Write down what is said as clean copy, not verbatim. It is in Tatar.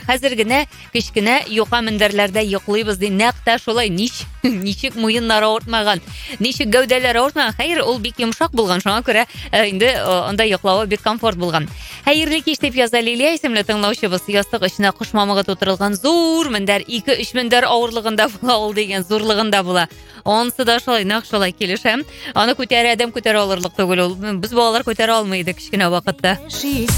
Хәзер генә кечкенә юка мендәрләрдә йоклыйбыз ди. Нәкъ шулай ничек муеннары авыртмаган, ничек гәүдәләре авыртмаган. Хәер, ул бик йомшак булган, шуңа күрә инде анда йоклавы бик комфорт булган. Хәерле кич дип яза Лилия исемле тыңлаучыбыз. Ястык эченә кош мамыгы тутырылган зур мендәр, 2-3 мендәр авырлыгында була ул дигән, зурлыгында була. Онсы да шулай, нәкъ шулай килешәм. Аны күтәрә адәм күтәрә алырлык түгел ул. Без балалар күтәрә алмый идек кечкенә вакытта.